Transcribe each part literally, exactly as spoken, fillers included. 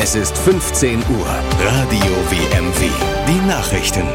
Es ist fünfzehn Uhr. Radio W M W. Die Nachrichten.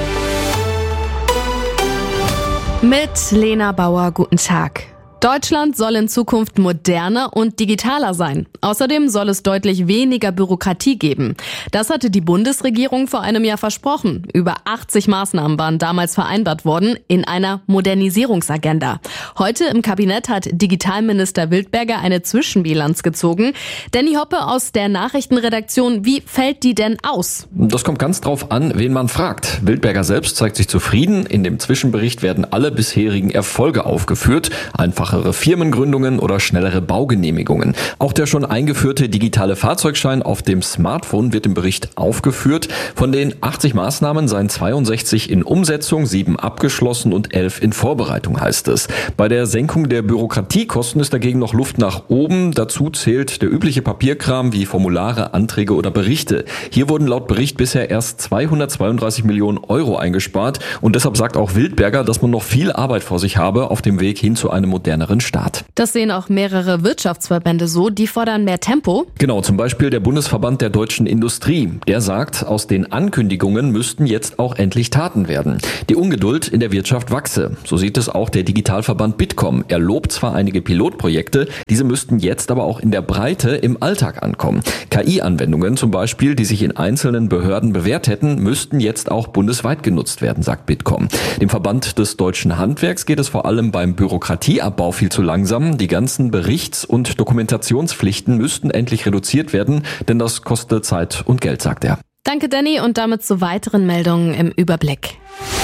Mit Lena Bauer, guten Tag. Deutschland soll in Zukunft moderner und digitaler sein. Außerdem soll es deutlich weniger Bürokratie geben. Das hatte die Bundesregierung vor einem Jahr versprochen. Über achtzig Maßnahmen waren damals vereinbart worden in einer Modernisierungsagenda. Heute im Kabinett hat Digitalminister Wildberger eine Zwischenbilanz gezogen. Danny Hoppe aus der Nachrichtenredaktion, wie fällt die denn aus? Das kommt ganz drauf an, wen man fragt. Wildberger selbst zeigt sich zufrieden. In dem Zwischenbericht werden alle bisherigen Erfolge aufgeführt. Einfache Firmengründungen oder schnellere Baugenehmigungen. Auch der schon eingeführte digitale Fahrzeugschein auf dem Smartphone wird im Bericht aufgeführt. Von den achtzig Maßnahmen seien zweiundsechzig in Umsetzung, sieben abgeschlossen und elf in Vorbereitung, heißt es. Bei der Senkung der Bürokratiekosten ist dagegen noch Luft nach oben. Dazu zählt der übliche Papierkram wie Formulare, Anträge oder Berichte. Hier wurden laut Bericht bisher erst zweihundertzweiunddreißig Millionen Euro eingespart. Und deshalb sagt auch Wildberger, dass man noch viel Arbeit vor sich habe auf dem Weg hin zu einem modernen Staat. Das sehen auch mehrere Wirtschaftsverbände so, die fordern mehr Tempo. Genau, zum Beispiel der Bundesverband der deutschen Industrie. Der sagt, aus den Ankündigungen müssten jetzt auch endlich Taten werden. Die Ungeduld in der Wirtschaft wachse. So sieht es auch der Digitalverband Bitkom. Er lobt zwar einige Pilotprojekte, diese müssten jetzt aber auch in der Breite im Alltag ankommen. K I-Anwendungen zum Beispiel, die sich in einzelnen Behörden bewährt hätten, müssten jetzt auch bundesweit genutzt werden, sagt Bitkom. Dem Verband des deutschen Handwerks geht es vor allem beim Bürokratieabbau viel zu langsam. Die ganzen Berichts- und Dokumentationspflichten müssten endlich reduziert werden, denn das kostet Zeit und Geld, sagt er. Danke, Danny, und damit zu weiteren Meldungen im Überblick.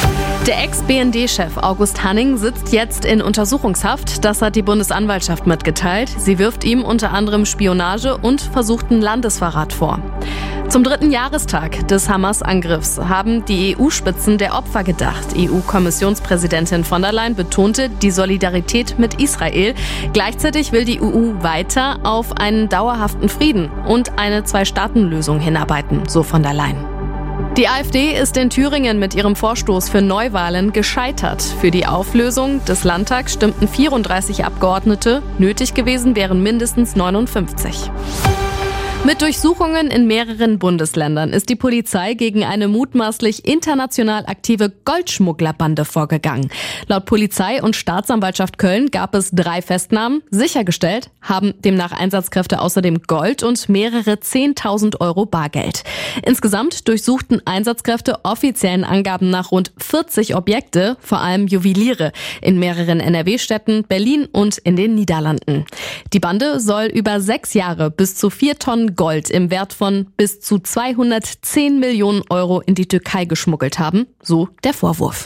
Der Ex-B N D-Chef August Hanning sitzt jetzt in Untersuchungshaft. Das hat die Bundesanwaltschaft mitgeteilt. Sie wirft ihm unter anderem Spionage und versuchten Landesverrat vor. Zum dritten Jahrestag des Hamas-Angriffs haben die E U-Spitzen der Opfer gedacht. E U-Kommissionspräsidentin von der Leyen betonte die Solidarität mit Israel. Gleichzeitig will die E U weiter auf einen dauerhaften Frieden und eine Zwei-Staaten-Lösung hinarbeiten, so von der Leyen. Die AfD ist in Thüringen mit ihrem Vorstoß für Neuwahlen gescheitert. Für die Auflösung des Landtags stimmten vierunddreißig Abgeordnete. Nötig gewesen wären mindestens neunundfünfzig. Mit Durchsuchungen in mehreren Bundesländern ist die Polizei gegen eine mutmaßlich international aktive Goldschmugglerbande vorgegangen. Laut Polizei und Staatsanwaltschaft Köln gab es drei Festnahmen. Sichergestellt haben demnach Einsatzkräfte außerdem Gold und mehrere zehntausend Euro Bargeld. Insgesamt durchsuchten Einsatzkräfte offiziellen Angaben nach rund vierzig Objekte, vor allem Juweliere, in mehreren N R W-Städten, Berlin und in den Niederlanden. Die Bande soll über sechs Jahre bis zu vier Tonnen Gold im Wert von bis zu zweihundertzehn Millionen Euro in die Türkei geschmuggelt haben, so der Vorwurf.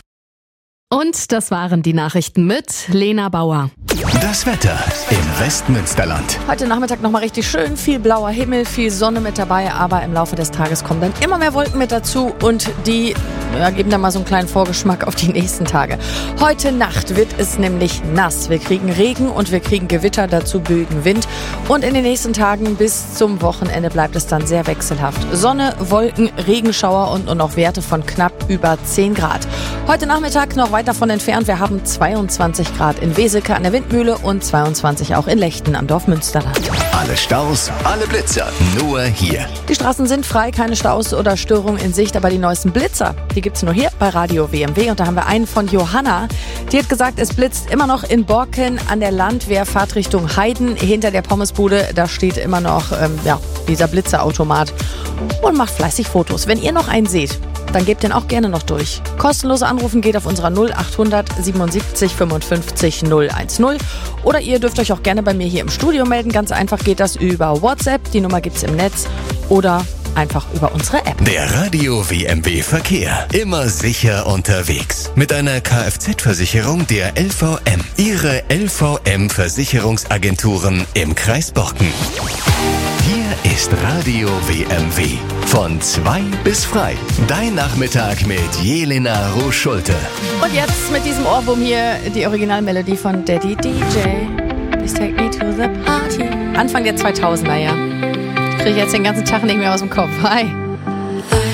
Und das waren die Nachrichten mit Lena Bauer. Das Wetter im Westmünsterland. Heute Nachmittag nochmal richtig schön, viel blauer Himmel, viel Sonne mit dabei, aber im Laufe des Tages kommen dann immer mehr Wolken mit dazu und die ja, geben dann mal so einen kleinen Vorgeschmack auf die nächsten Tage. Heute Nacht wird es nämlich nass. Wir kriegen Regen und wir kriegen Gewitter, dazu böigen Wind und in den nächsten Tagen bis zum Wochenende bleibt es dann sehr wechselhaft. Sonne, Wolken, Regenschauer und nur noch Werte von knapp über zehn Grad. Heute Nachmittag noch weit davon entfernt. Wir haben zweiundzwanzig Grad in Weselke an der Windmühle und zweiundzwanzig auch in Lechten am Dorf Münsterland. Alle Staus, alle Blitzer, nur hier. Die Straßen sind frei, keine Staus oder Störungen in Sicht, aber die neuesten Blitzer, die gibt's nur hier bei Radio W M W. Und da haben wir einen von Johanna. Die hat gesagt, es blitzt immer noch in Borken an der Landwehr, Fahrtrichtung Heiden. Hinter der Pommesbude, da steht immer noch ähm, ja, dieser Blitzerautomat und macht fleißig Fotos. Wenn ihr noch einen seht, dann gebt den auch gerne noch durch. Kostenlose Anrufen geht auf unserer null achthundert siebenundsiebzig fünfundfünfzig null eins null. Oder ihr dürft euch auch gerne bei mir hier im Studio melden. Ganz einfach geht das über WhatsApp. Die Nummer gibt's im Netz. Oder einfach über unsere App. Der Radio W M W Verkehr. Immer sicher unterwegs. Mit einer Kfz-Versicherung der L V M. Ihre L V M-Versicherungsagenturen im Kreis Borken. Hier ist Radio W M W. Von zwei bis frei. Dein Nachmittag mit Jelena Roos-Schulte. Und jetzt mit diesem Ohrwurm hier die Originalmelodie von Daddy D J. Please take me to the party. Anfang der zweitausender, ja. Kriege ich jetzt den ganzen Tag nicht mehr aus dem Kopf. Hi.